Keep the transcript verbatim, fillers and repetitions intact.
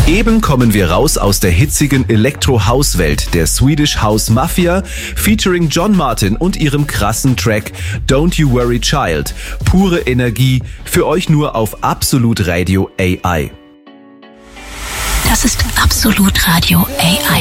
Eben kommen wir raus aus der hitzigen Elektro-House-Welt der Swedish House Mafia featuring John Martin und ihrem krassen Track Don't You Worry Child. Pure Energie für euch nur auf Absolut Radio A I. Das ist Absolut Radio A I.